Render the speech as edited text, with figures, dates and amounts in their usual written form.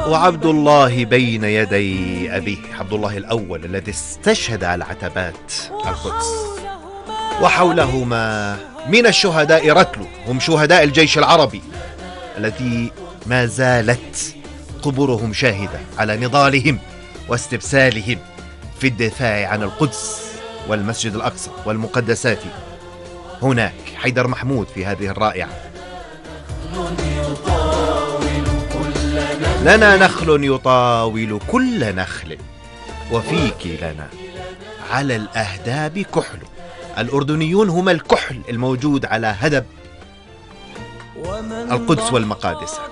وعبد الله بين يدي أبيه، عبد الله الأول الذي استشهد على عتبات القدس، وحولهما من الشهداء رتل، هم شهداء الجيش العربي التي ما زالت قبورهم شاهدة على نضالهم واستبسالهم في الدفاع عن القدس والمسجد الأقصى والمقدسات. هناك حيدر محمود في هذه الرائعة: لنا نخل يطاول كل نخل، وفيك لنا على الأهداب كحل. الأردنيون هم الكحل الموجود على هدب القدس والمقادس.